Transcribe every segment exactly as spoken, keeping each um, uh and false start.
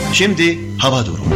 Şimdi hava durumu.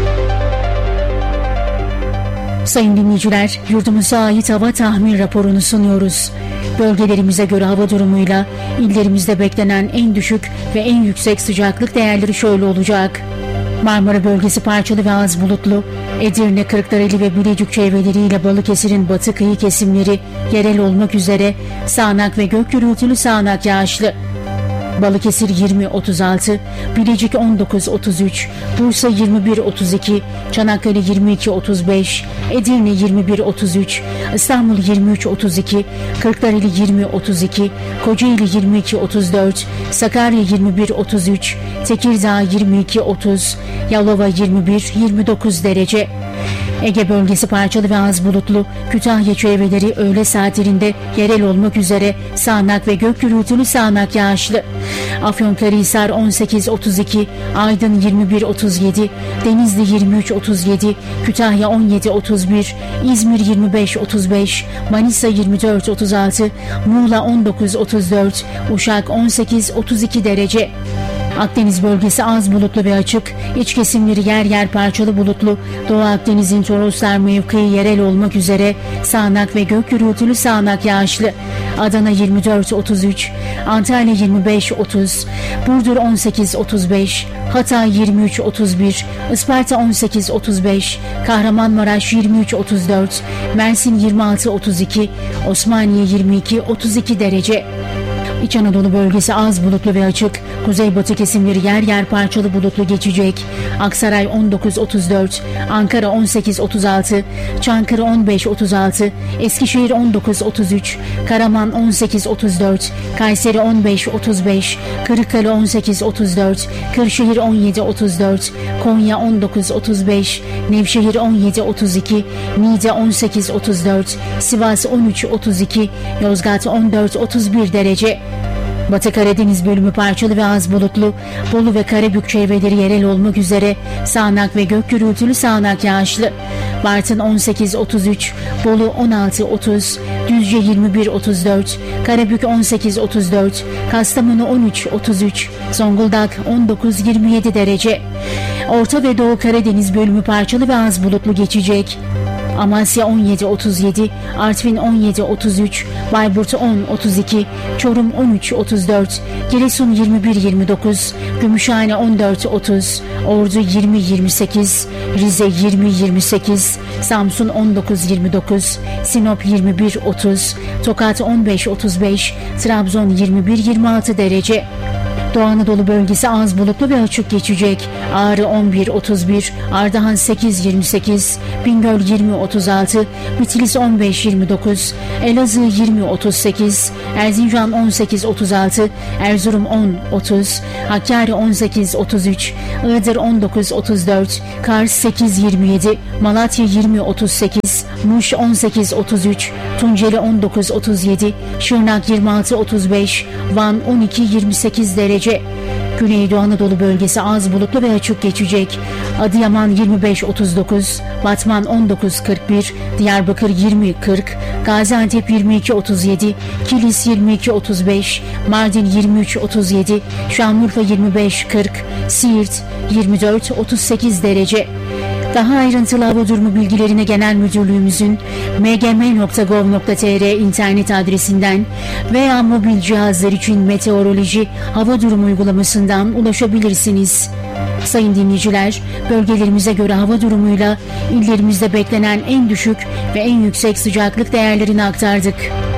Sayın dinleyiciler, yurdumuza ait hava tahmin raporunu sunuyoruz. Bölgelerimize göre hava durumuyla illerimizde beklenen en düşük ve en yüksek sıcaklık değerleri şöyle olacak. Marmara bölgesi parçalı ve az bulutlu, Edirne, Kırklareli ve Bilecik çevreleriyle Balıkesir'in batı kıyı kesimleri yerel olmak üzere sağanak ve gök gürültülü sağanak yağışlı. Balıkesir yirmi otuz altı, Bilecik on dokuz otuz üç, Bursa yirmi bir otuz iki, Çanakkale yirmi iki otuz beş, Edirne yirmi bir otuz üç, İstanbul yirmi üç otuz iki, Kırklareli yirmi otuz iki, Kocaeli yirmi iki otuz dört, Sakarya yirmi bir otuz üç, Tekirdağ yirmi iki otuz, Yalova yirmi bir yirmi dokuz derece. Ege bölgesi parçalı ve az bulutlu, Kütahya çevreleri öğle saatlerinde yerel olmak üzere sağanak ve gök gürültülü sağanak yağışlı. Afyonkarahisar on sekiz otuz iki, Aydın yirmi bir otuz yedi, Denizli yirmi üç otuz yedi, Kütahya on yedi otuz bir, İzmir yirmi beş otuz beş, Manisa yirmi dört otuz altı, Muğla on dokuz otuz dört, Uşak on sekiz otuz iki derece. Akdeniz bölgesi az bulutlu ve açık, iç kesimleri yer yer parçalı bulutlu, Doğu Akdeniz'in Toroslar mevkii yerel olmak üzere sağanak ve gök gürültülü sağanak yağışlı. Adana yirmi dört otuz üç, Antalya yirmi beş otuz, Burdur on sekiz otuz beş, Hatay yirmi üç otuz bir, Isparta on sekiz otuz beş, Kahramanmaraş yirmi üç otuz dört, Mersin yirmi altı otuz iki, Osmaniye yirmi iki otuz iki derece. İç Anadolu bölgesi az bulutlu ve açık, kuzeybatı kesimleri yer yer parçalı bulutlu geçecek. Aksaray on dokuz otuz dört, Ankara on sekiz otuz altı, Çankırı on beş otuz altı, Eskişehir on dokuz otuz üç, Karaman on sekiz otuz dört, Kayseri on beş otuz beş, Kırıkkale on sekiz otuz dört, Kırşehir on yedi otuz dört, Konya on dokuz otuz beş, Nevşehir on yedi otuz iki, Niğde on sekiz otuz dört, Sivas on üç otuz iki, Yozgat on dört otuz bir derece. Batı Karadeniz bölümü parçalı ve az bulutlu, Bolu ve Karabük çevreleri yerel olmak üzere sağanak ve gök gürültülü sağanak yağışlı. Bartın on sekiz otuz üç, Bolu on altı otuz, Düzce yirmi bir otuz dört, Karabük on sekiz otuz dört, Kastamonu on üç otuz üç, Zonguldak on dokuz yirmi yedi derece. Orta ve Doğu Karadeniz bölümü parçalı ve az bulutlu geçecek. Amasya on yedi otuz yedi, Artvin on yedi otuz üç, Bayburt on otuz iki, Çorum on üç otuz dört, Giresun yirmi bir yirmi dokuz, Gümüşhane on dört otuz, Ordu yirmi yirmi sekiz, Rize yirmi yirmi sekiz, Samsun on dokuz yirmi dokuz, Sinop yirmi bir otuz, Tokat on beş otuz beş, Trabzon yirmi bir yirmi altı derece. Doğu Anadolu bölgesi az bulutlu ve açık geçecek. Ağrı on bir otuz bir, Ardahan sekiz yirmi sekiz, Bingöl yirmi otuz altı, Bitlis on beş yirmi dokuz, Elazığ yirmi otuz sekiz, Erzincan on sekiz otuz altı, Erzurum on otuz, Hakkari on sekiz otuz üç, Iğdır on dokuz otuz dört, Kars sekiz yirmi yedi, Malatya yirmi otuz sekiz, Muş on sekiz otuz üç, Tunceli on dokuz otuz yedi, Şırnak yirmi altı otuz beş, Van on iki yirmi sekiz derece. Güneydoğu Anadolu bölgesi az bulutlu ve açık geçecek. Adıyaman yirmi beş otuz dokuz, Batman on dokuz kırk bir, Diyarbakır yirmi kırk, Gaziantep yirmi iki otuz yedi, Kilis yirmi iki otuz beş, Mardin yirmi üç otuz yedi, Şanlıurfa yirmi beş kırk, Siirt yirmi dört otuz sekiz derece. Daha ayrıntılı hava durumu bilgilerine Genel Müdürlüğümüzün m g m nokta gov nokta t r internet adresinden veya mobil cihazlar için meteoroloji hava durumu uygulamasından ulaşabilirsiniz. Sayın dinleyiciler, bölgelerimize göre hava durumuyla illerimizde beklenen en düşük ve en yüksek sıcaklık değerlerini aktardık.